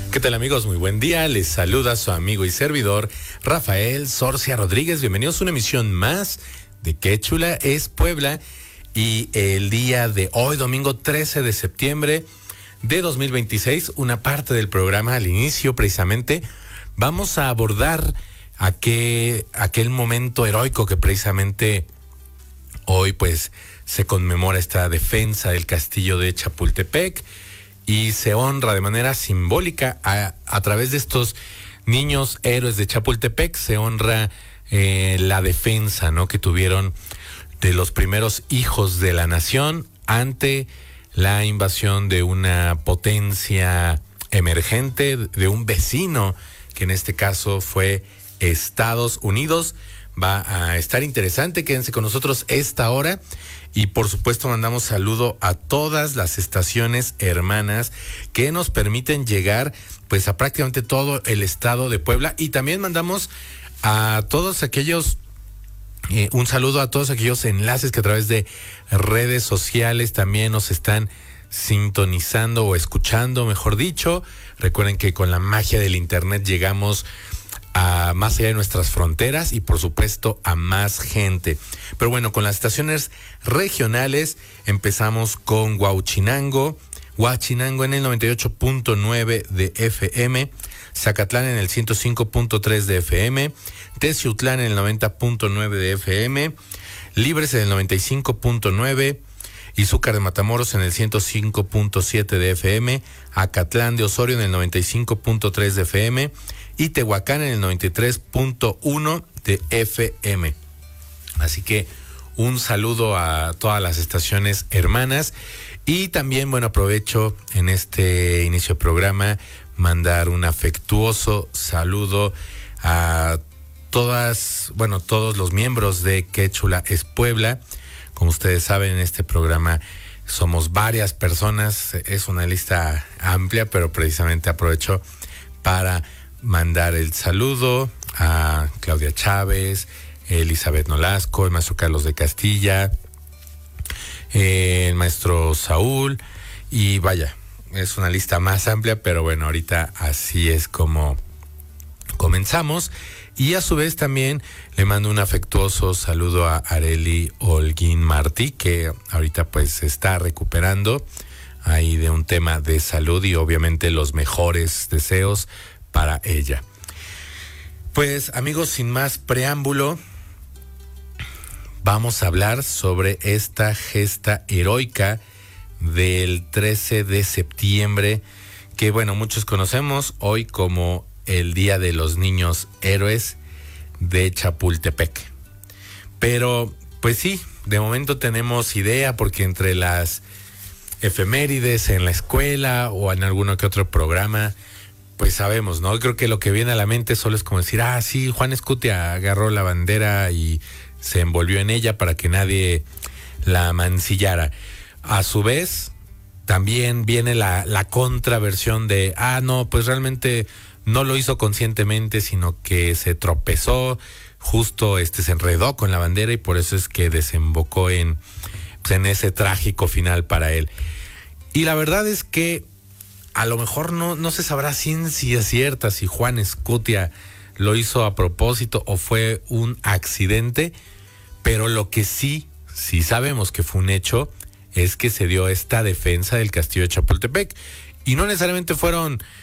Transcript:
¿Qué tal, amigos? Muy buen día. Les saluda su amigo y servidor Rafael Sorcia Rodríguez. Bienvenidos a una emisión más de Qué Chula es Puebla. Y el día de hoy, domingo 13 de septiembre de 2026, una parte del programa al inicio precisamente, vamos a abordar aquel momento heroico que precisamente hoy pues se conmemora esta defensa del castillo de Chapultepec. Y se honra de manera simbólica a través de estos niños héroes de Chapultepec, se honra la defensa, ¿no?, que tuvieron de los primeros hijos de la nación ante la invasión de una potencia emergente, de un vecino, que en este caso fue Estados Unidos. Va a estar interesante, quédense con nosotros esta hora. Y por supuesto mandamos saludo a todas las estaciones hermanas que nos permiten llegar pues a prácticamente todo el estado de Puebla, y también mandamos a todos aquellos un saludo a todos aquellos enlaces que a través de redes sociales también nos están sintonizando o escuchando, mejor dicho. Recuerden que con la magia del internet llegamos a más allá de nuestras fronteras y por supuesto a más gente. Pero bueno, con las estaciones regionales empezamos con Huachinango en el 98.9 de FM, Zacatlán en el 105.3 de FM, Teciutlán en el 90.9 de FM, Libres en el 95.9, Izúcar de Matamoros en el 105.7 de FM, Acatlán de Osorio en el 95.3 de FM y Tehuacán en el 93.1 de FM. Así que un saludo a todas las estaciones hermanas. Y también, bueno, aprovecho en este inicio de programa mandar un afectuoso saludo a todos los miembros de Qué Chula es Puebla. Como ustedes saben, en este programa somos varias personas, es una lista amplia, pero precisamente aprovecho para mandar el saludo a Claudia Chávez, Elizabeth Nolasco, el maestro Carlos de Castilla, el maestro Saúl, y vaya, es una lista más amplia, pero bueno, ahorita así es como comenzamos. Y a su vez también le mando un afectuoso saludo a Areli Holguín Martí, que ahorita pues se está recuperando ahí de un tema de salud, y obviamente los mejores deseos para ella. Pues amigos, sin más preámbulo, vamos a hablar sobre esta gesta heroica del 13 de septiembre, que bueno, muchos conocemos hoy como el Día de los Niños Héroes de Chapultepec. Pero pues sí, de momento tenemos idea, porque entre las efemérides en la escuela o en alguno que otro programa, pues sabemos, ¿no? Creo que lo que viene a la mente solo es como decir, sí, Juan Escutia agarró la bandera y se envolvió en ella para que nadie la mancillara. A su vez, también viene la contraversión de, no, pues realmente no lo hizo conscientemente, sino que se tropezó, justo se enredó con la bandera, y por eso es que desembocó en ese trágico final para él. Y la verdad es que a lo mejor no se sabrá ciencia cierta si Juan Escutia lo hizo a propósito o fue un accidente, pero lo que sí sabemos que fue un hecho es que se dio esta defensa del castillo de Chapultepec, y no necesariamente fueron